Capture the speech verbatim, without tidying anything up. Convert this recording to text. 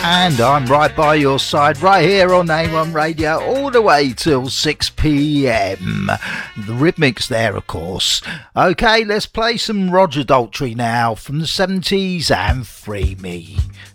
And I'm right by your side, right here on A one Radio, all the way till six p m. The Rhythmics there, of course. Okay, let's play some Roger Daltrey now from the seventies and Free Me.